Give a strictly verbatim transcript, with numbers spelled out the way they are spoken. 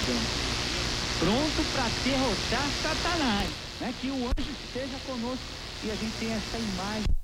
aguardamos, pronto para derrotar Satanás, né? Que o anjo esteja conosco e a gente tem essa imagem